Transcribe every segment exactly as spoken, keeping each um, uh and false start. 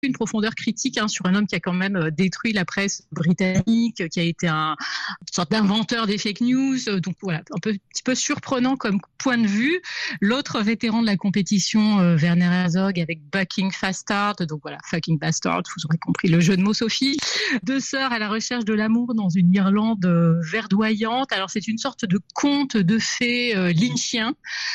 une profondeur critique hein, sur un homme qui a quand même détruit la presse britannique, qui a été un, une sorte d'inventeur des fake news. Donc voilà, un, peu, un petit peu surprenant comme point de vue. L'autre vétéran de la compétition, euh, Werner Herzog, avec Bucking Bastard. Donc voilà, fucking bastard, vous aurez compris le jeu de mots, Sophie. Deux sœurs à la recherche de l'amour dans une Irlande euh, verdoyante. Alors c'est une sorte de conte de fées euh, lynchien,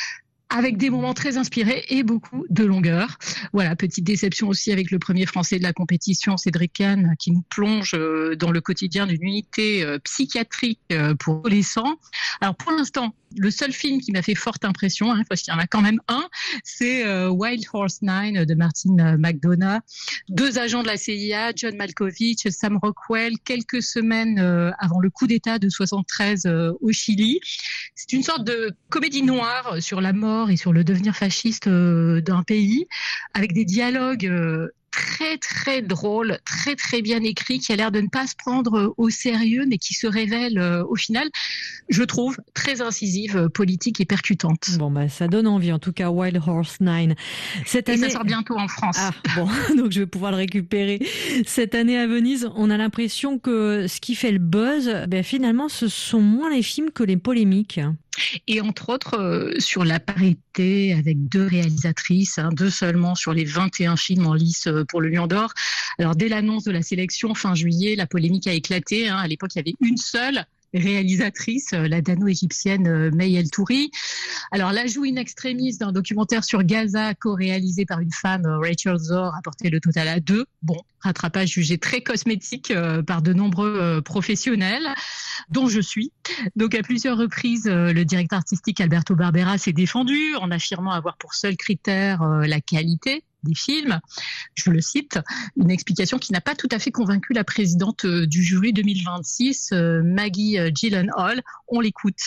avec des moments très inspirés et beaucoup de longueur. Voilà, petite déception aussi avec le premier français de la compétition, Cédric Kahn, qui nous plonge dans le quotidien d'une unité psychiatrique pour adolescents. Alors pour l'instant, le seul film qui m'a fait forte impression, hein, parce qu'il y en a quand même un, c'est euh, Wild Horse Nine de Martin McDonagh. Deux agents de la C I A, John Malkovich, Sam Rockwell, quelques semaines euh, avant le coup d'État de soixante-treize euh, au Chili. C'est une sorte de comédie noire sur la mort et sur le devenir fasciste euh, d'un pays, avec des dialogues euh, très très drôle, très très bien écrit, qui a l'air de ne pas se prendre au sérieux, mais qui se révèle euh, au final, je trouve, très incisive, politique et percutante. Bon bah ça donne envie, en tout cas Wild Horse Nine. Cette et année... ça sort bientôt en France. Ah bon, donc je vais pouvoir le récupérer. Cette année à Venise, on a l'impression que ce qui fait le buzz, ben finalement, ce sont moins les films que les polémiques. Et entre autres, euh, sur la parité avec deux réalisatrices, hein, deux seulement sur les vingt et un films en lice euh, pour le Lion d'Or. Alors, dès l'annonce de la sélection fin juillet, la polémique a éclaté. Hein. À l'époque, il y avait une seule réalisatrice, la dano-égyptienne May El Touri. Alors, l'ajout in extremis d'un documentaire sur Gaza co-réalisé par une femme, Rachel Zor, a porté le total à deux. Bon, rattrapage jugé très cosmétique euh, par de nombreux euh, professionnels, dont je suis. Donc, à plusieurs reprises, euh, le directeur artistique Alberto Barbera s'est défendu en affirmant avoir pour seul critère euh, la qualité des films. Je le cite, une explication qui n'a pas tout à fait convaincu la présidente du jury deux mille vingt-six, Maggie Gyllenhaal. On l'écoute.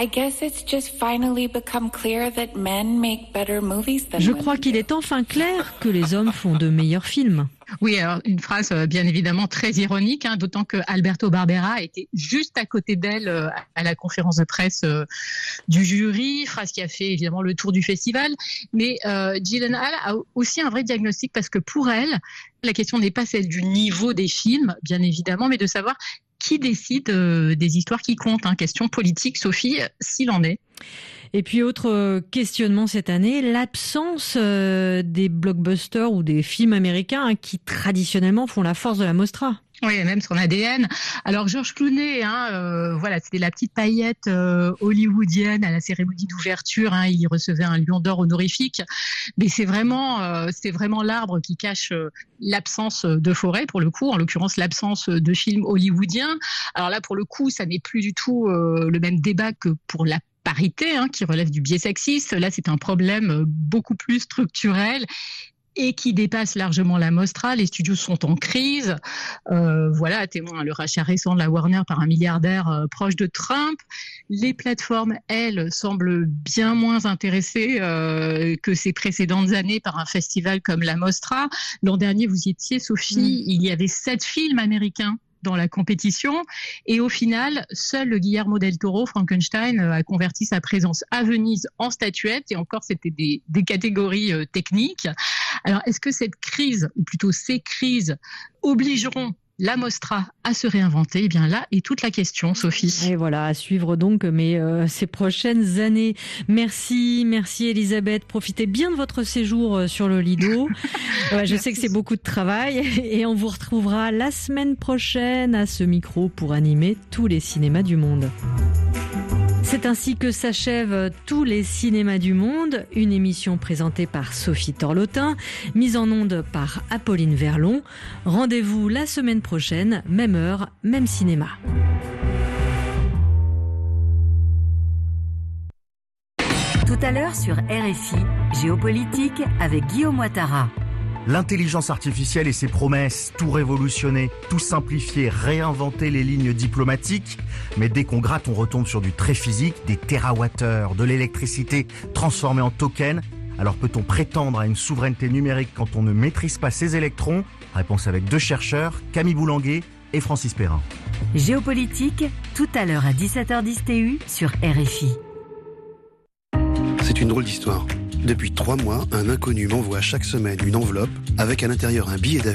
Je crois qu'il est enfin clair que les hommes font de meilleurs films. Oui, alors une phrase bien évidemment très ironique, hein, d'autant que Alberto Barbera était juste à côté d'elle euh, à la conférence de presse euh, du jury, phrase qui a fait évidemment le tour du festival. Mais euh, Gyllenhaal a aussi un vrai diagnostic, parce que pour elle, la question n'est pas celle du niveau des films, bien évidemment, mais de savoir qui décide euh, des histoires qui comptent. Hein. Question politique, Sophie, s'il en est. Et puis autre questionnement cette année, l'absence euh, des blockbusters ou des films américains hein, qui traditionnellement font la force de la Mostra. Oui, même son A D N. Alors George Clooney, hein, euh, voilà, c'était la petite paillette euh, hollywoodienne à la cérémonie d'ouverture. Hein, il recevait un Lion d'Or honorifique, mais c'est vraiment, euh, c'est vraiment l'arbre qui cache euh, l'absence de forêt, pour le coup, en l'occurrence l'absence de films hollywoodiens. Alors là, pour le coup, ça n'est plus du tout euh, le même débat que pour la parité, hein, qui relève du biais sexiste. Là, c'est un problème beaucoup plus structurel et qui dépasse largement la Mostra. Les studios sont en crise. Euh, voilà, témoin le rachat récent de la Warner par un milliardaire euh, proche de Trump. Les plateformes, elles, semblent bien moins intéressées euh, que ces précédentes années par un festival comme la Mostra. L'an dernier, vous y étiez, Sophie, mmh. il y avait sept films américains dans la compétition, et au final, seul le Guillermo del Toro, Frankenstein, a converti sa présence à Venise en statuette, et encore c'était des, des catégories euh, techniques. Alors est-ce que cette crise, ou plutôt ces crises, obligeront la Mostra à se réinventer? Eh bien là est toute la question, Sophie. Et voilà, à suivre donc mais euh, ces prochaines années. Merci, merci Elisabeth. Profitez bien de votre séjour sur le Lido. Ouais, je sais que c'est beaucoup de travail, et on vous retrouvera la semaine prochaine à ce micro pour animer tous les cinémas du monde. C'est ainsi que s'achèvent tous les cinémas du monde, une émission présentée par Sophie Torlotin, mise en onde par Apolline Verlon. Rendez-vous la semaine prochaine, même heure, même cinéma. Tout à l'heure sur R F I, Géopolitique avec Guillaume Ouattara. L'intelligence artificielle et ses promesses, tout révolutionner, tout simplifier, réinventer les lignes diplomatiques. Mais dès qu'on gratte, on retombe sur du très physique, des térawattheures, de l'électricité transformée en token. Alors peut-on prétendre à une souveraineté numérique quand on ne maîtrise pas ses électrons? Réponse avec deux chercheurs, Camille Boulanguet et Francis Perrin. Géopolitique, tout à l'heure à dix-sept heures dix T U sur R F I. C'est une drôle d'histoire. Depuis trois mois, un inconnu m'envoie chaque semaine une enveloppe avec à l'intérieur un billet d'avion